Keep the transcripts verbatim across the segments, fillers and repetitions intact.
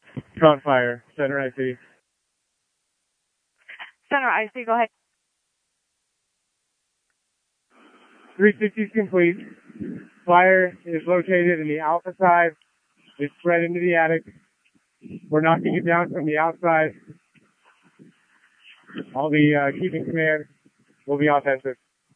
On fire. Center I C. Center I C, go ahead. three sixty is complete. Fire is located in the alpha side. It's spread into the attic. We're knocking it down from the outside. All the uh, keeping command will be offensive.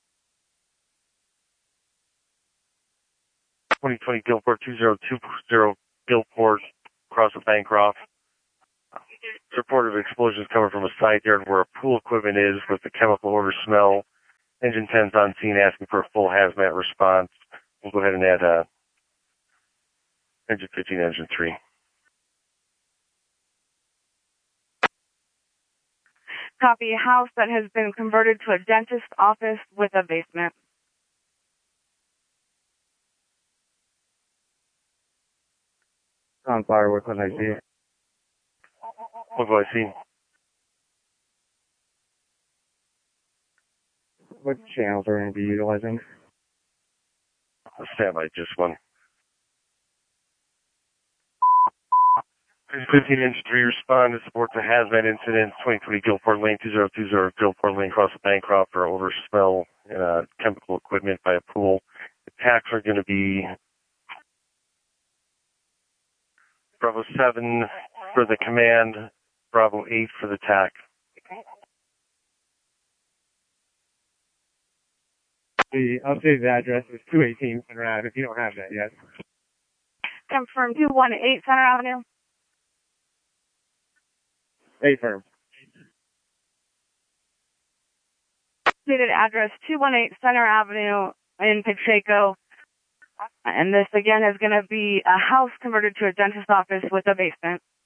twenty twenty Gilport, two zero two zero Gilport, across the Bancroft. Reported explosions coming from a side yard where a pool equipment is with the chemical odor smell. Engine ten's on scene asking for a full hazmat response. We'll go ahead and add uh, engine fifteen, engine three. Copy. House that has been converted to a dentist office with a basement. On fire, what can I see? What do I see? What channels are we going to be utilizing? Satellite, just one. fifteen, engine three, respond to support the hazmat incident. twenty twenty Gilport Lane, two zero two zero Gilport Lane, across the Bancroft for odor smell and uh, chemical equipment by a pool. Attacks are going to be Bravo seven for the command, Bravo eight for the T A C. The updated address is two eighteen Center Ave, if you don't have that yet. Confirm two one eight Center Avenue. A firm. Updated address two one eight Center Avenue in Pacheco. And this again is going to be a house converted to a dentist office with a basement.